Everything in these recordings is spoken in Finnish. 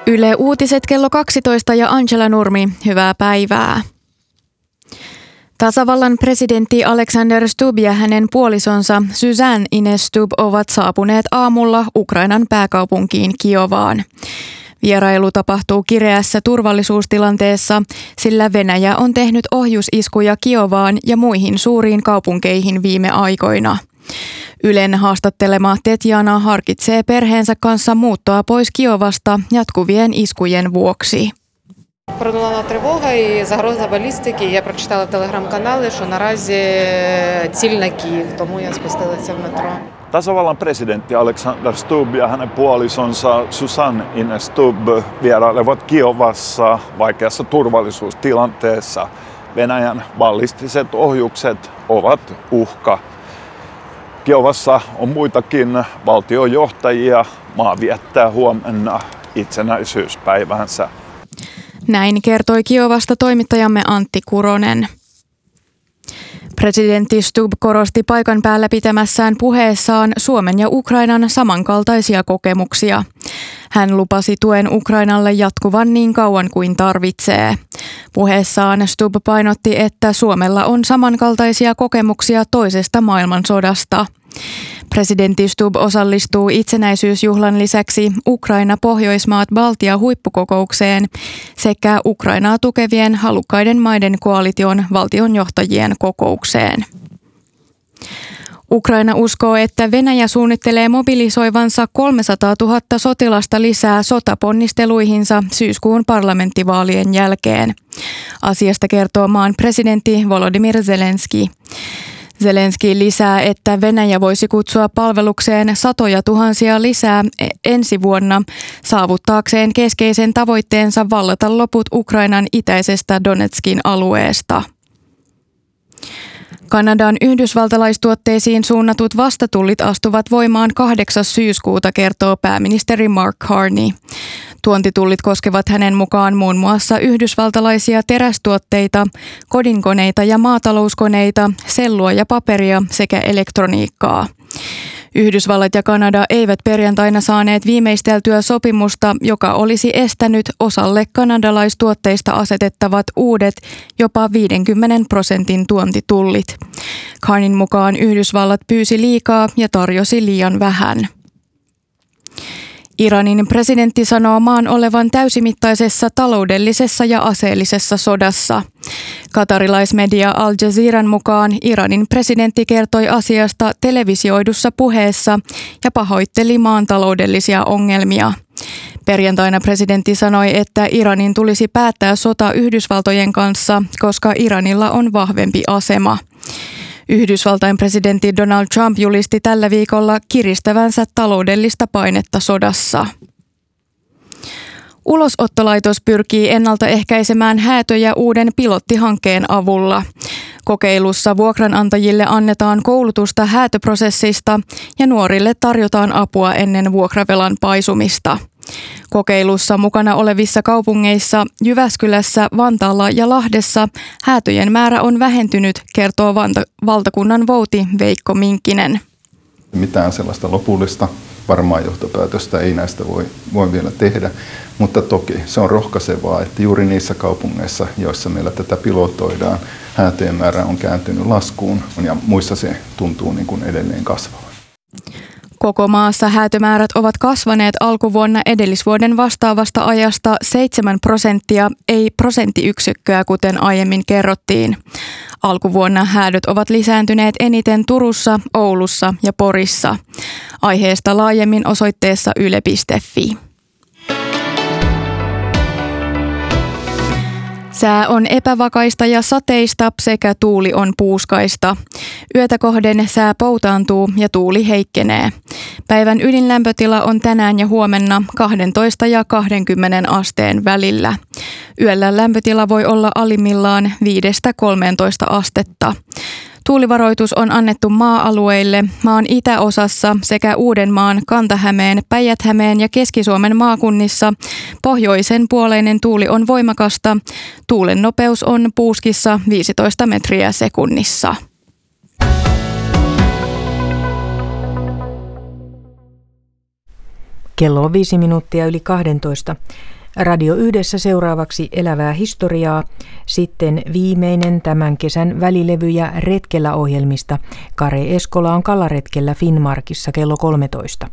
Yle Uutiset kello 12 ja Angela Nurmi, hyvää päivää. Tasavallan presidentti Alexander Stubb ja hänen puolisonsa Suzanne Ines Stubb ovat saapuneet aamulla Ukrainan pääkaupunkiin Kiovaan. Vierailu tapahtuu kireässä turvallisuustilanteessa, sillä Venäjä on tehnyt ohjusiskuja Kiovaan ja muihin suuriin kaupunkeihin viime aikoina. Ylen haastattelema Tetjana harkitsee perheensä kanssa muuttoa pois Kiovasta jatkuvien iskujen vuoksi. Пролунала тривога і загроза балістики. Я прочитала в телеграм-каналі, що наразі ціль на Київ, тому я спустилася в метро. Tasavallan presidentti Alexander Stubb ja hänen puolisonsa Suzanne Ines Stubb vierailevat Kiovassa vaikeassa turvallisuustilanteessa. Venäjän ballistiset ohjukset ovat uhka. Kiovassa on muitakin valtiojohtajia. Maa viettää huomenna itsenäisyyspäivänsä. Näin kertoi Kiovasta toimittajamme Antti Kuronen. Presidentti Stubb korosti paikan päällä pitämässään puheessaan Suomen ja Ukrainan samankaltaisia kokemuksia. Hän lupasi tuen Ukrainalle jatkuvan niin kauan kuin tarvitsee. Puheessaan Stubb painotti, että Suomella on samankaltaisia kokemuksia toisesta maailmansodasta. Presidentti Stubb osallistuu itsenäisyysjuhlan lisäksi Ukraina-Pohjoismaat-Baltia-huippukokoukseen sekä Ukrainaa tukevien halukkaiden maiden koalition valtionjohtajien kokoukseen. Ukraina uskoo, että Venäjä suunnittelee mobilisoivansa 300 000 sotilasta lisää sotaponnisteluihinsa syyskuun parlamenttivaalien jälkeen. Asiasta kertoo maan presidentti Volodymyr Zelenskyi. Zelenskyi lisää, että Venäjä voisi kutsua palvelukseen satoja tuhansia lisää ensi vuonna saavuttaakseen keskeisen tavoitteensa vallata loput Ukrainan itäisestä Donetskin alueesta. Kanadan yhdysvaltalaistuotteisiin suunnatut vastatullit astuvat voimaan 8. syyskuuta, kertoo pääministeri Mark Carney. Tuontitullit koskevat hänen mukaan muun muassa yhdysvaltalaisia terästuotteita, kodinkoneita ja maatalouskoneita, sellua ja paperia sekä elektroniikkaa. Yhdysvallat ja Kanada eivät perjantaina saaneet viimeisteltyä sopimusta, joka olisi estänyt osalle kanadalaistuotteista asetettavat uudet jopa 50% tuontitullit. Carneyn mukaan Yhdysvallat pyysi liikaa ja tarjosi liian vähän. Iranin presidentti sanoo maan olevan täysimittaisessa taloudellisessa ja aseellisessa sodassa. Katarilaismedia Al Jazeeran mukaan Iranin presidentti kertoi asiasta televisioidussa puheessa ja pahoitteli maan taloudellisia ongelmia. Perjantaina presidentti sanoi, että Iranin tulisi päättää sota Yhdysvaltojen kanssa, koska Iranilla on vahvempi asema. Yhdysvaltain presidentti Donald Trump julisti tällä viikolla kiristävänsä taloudellista painetta sodassa. Ulosottolaitos pyrkii ennaltaehkäisemään häätöjä uuden pilottihankkeen avulla. Kokeilussa vuokranantajille annetaan koulutusta häätöprosessista ja nuorille tarjotaan apua ennen vuokravelan paisumista. Kokeilussa mukana olevissa kaupungeissa Jyväskylässä, Vantaalla ja Lahdessa häätöjen määrä on vähentynyt, kertoo valtakunnan vouti Veikko Minkkinen. Mitään sellaista lopullista varmaa johtopäätöstä ei näistä voi vielä tehdä, mutta toki se on rohkaisevaa, että juuri niissä kaupungeissa, joissa meillä tätä pilotoidaan, häätöjen määrä on kääntynyt laskuun ja muissa se tuntuu niin kuin edelleen kasvavan. Koko maassa häätömäärät ovat kasvaneet alkuvuonna edellisvuoden vastaavasta ajasta 7%, ei prosenttiyksikköä, kuten aiemmin kerrottiin. Alkuvuonna häädöt ovat lisääntyneet eniten Turussa, Oulussa ja Porissa. Aiheesta laajemmin osoitteessa yle.fi. Sää on epävakaista ja sateista sekä tuuli on puuskaista. Yötä kohden sää poutaantuu ja tuuli heikkenee. Päivän ydinlämpötila on tänään ja huomenna 12 ja 20 asteen välillä. Yöllä lämpötila voi olla alimmillaan 5-13 astetta. Tuulivaroitus on annettu maa-alueille maan itäosassa sekä Uudenmaan, Kanta-Hämeen, Päijät-Hämeen ja Keski-Suomen maakunnissa. Pohjoisen puoleinen tuuli on voimakasta. Tuulen nopeus on puuskissa 15 metriä sekunnissa. Kello on 5 minuuttia yli 12. Radio Yhdessä seuraavaksi elävää historiaa, sitten viimeinen tämän kesän välilevyjä retkellä ohjelmista. Kare Eskola on kalaretkellä Finnmarkissa kello 13.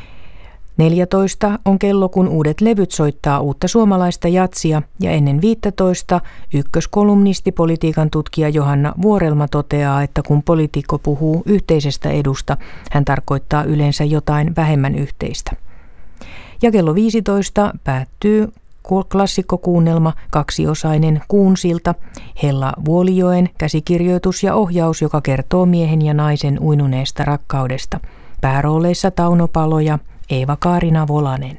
14 on kello, kun uudet levyt soittaa uutta suomalaista jatsia, ja ennen 15 ykköskolumnisti politiikan tutkija Johanna Vuorelma toteaa, että kun poliitikko puhuu yhteisestä edusta, hän tarkoittaa yleensä jotain vähemmän yhteistä. Ja kello 15 päättyy klassikkokuunnelma, kaksiosainen Kuunsilta, Hella Vuolijoen käsikirjoitus ja ohjaus, joka kertoo miehen ja naisen uinuneesta rakkaudesta. Päärooleissa Tauno Palo ja Eeva-Kaarina Volanen.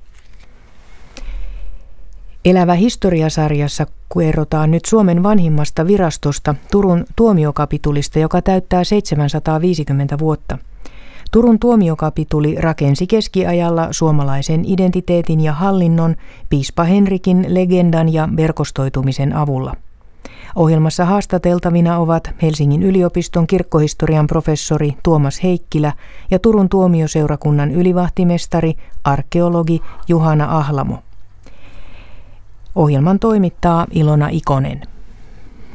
Elävä historiasarjassa kerrotaan nyt Suomen vanhimmasta virastosta, Turun tuomiokapitulista, joka täyttää 750 vuotta. Turun tuomiokapituli rakensi keskiajalla suomalaisen identiteetin ja hallinnon piispa Henrikin legendan ja verkostoitumisen avulla. Ohjelmassa haastateltavina ovat Helsingin yliopiston kirkkohistorian professori Tuomas Heikkilä ja Turun tuomioseurakunnan ylivahtimestari, arkeologi Juhana Ahlamo. Ohjelman toimittaa Ilona Ikonen.